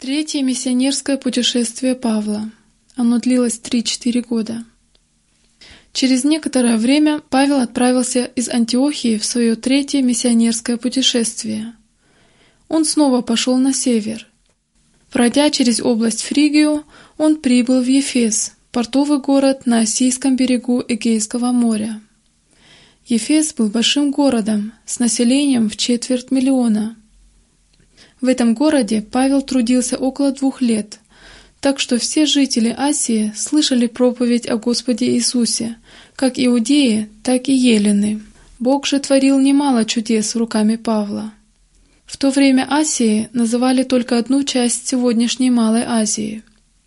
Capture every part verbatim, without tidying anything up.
Третье миссионерское путешествие Павла. Оно длилось три-четыре года. Через некоторое время Павел отправился из Антиохии в свое третье миссионерское путешествие. Он снова пошел на север. Пройдя через область Фригию, он прибыл в Ефес, портовый город на Осийском берегу Эгейского моря. Ефес был большим городом с населением в четверть миллиона. В этом городе Павел трудился около двух лет, так что все жители Асии слышали проповедь о Господе Иисусе, как иудеи, так и елены. Бог же творил немало чудес руками Павла. В то время Асией называли только одну часть сегодняшней Малой Азии.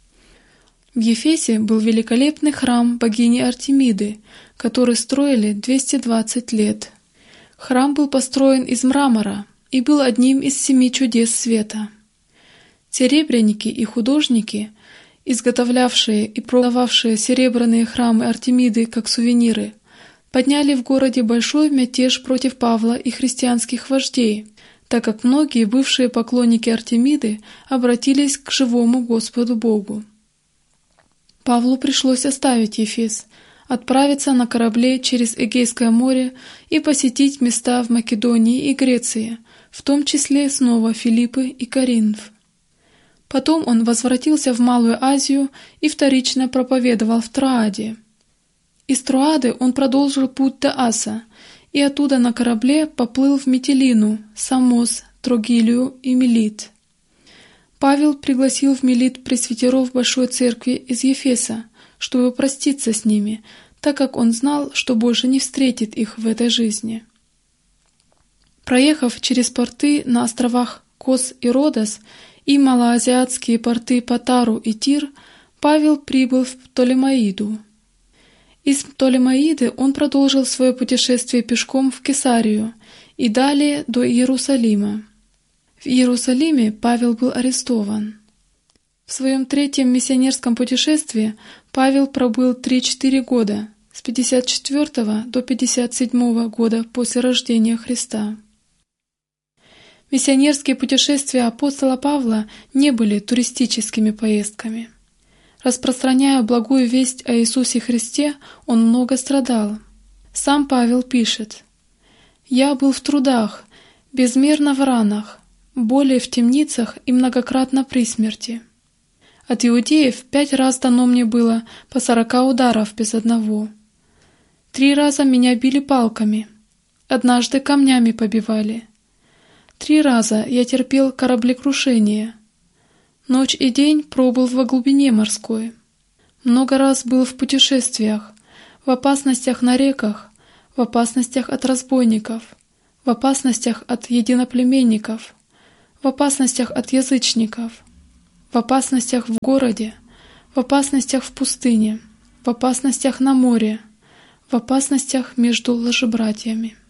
В Ефесе был великолепный храм богини Артемиды, который строили двести двадцать лет. Храм был построен из мрамора и был одним из семи чудес света. Серебряники и художники, изготовлявшие и продававшие серебряные храмы Артемиды как сувениры, подняли в городе большой мятеж против Павла и христианских вождей, так как многие бывшие поклонники Артемиды обратились к живому Господу Богу. Павлу пришлось оставить Ефес, отправиться на корабле через Эгейское море и посетить места в Македонии и Греции, в том числе снова Филиппы и Коринф. Потом он возвратился в Малую Азию и вторично проповедовал в Троаде. Из Троады он продолжил путь до Аса, и оттуда на корабле поплыл в Митилину, Самос, Трогилию и Милит. Павел пригласил в Милит пресвитеров Большой Церкви из Ефеса, чтобы проститься с ними, так как он знал, что больше не встретит их в этой жизни. Проехав через порты на островах Кос и Родос и малоазиатские порты Патару и Тир, Павел прибыл в Птолемаиду. Из Птолемаиды он продолжил свое путешествие пешком в Кесарию и далее до Иерусалима. В Иерусалиме Павел был арестован. В своем третьем миссионерском путешествии Павел пробыл три-четыре года, с пятьдесят четвёртого до пятьдесят седьмого года после рождения Христа. Миссионерские путешествия апостола Павла не были туристическими поездками. Распространяя благую весть о Иисусе Христе, он много страдал. Сам Павел пишет: «Я был в трудах, безмерно в ранах, боли в темницах и многократно при смерти. От иудеев пять раз дано мне было по сорока ударов без одного. Три раза меня били палками, однажды камнями побивали. Три раза я терпел кораблекрушение. Ночь и день пробыл во глубине морской. Много раз был в путешествиях, в опасностях на реках, в опасностях от разбойников, в опасностях от единоплеменников, в опасностях от язычников, в опасностях в городе, в опасностях в пустыне, в опасностях на море, в опасностях между лжебратьями».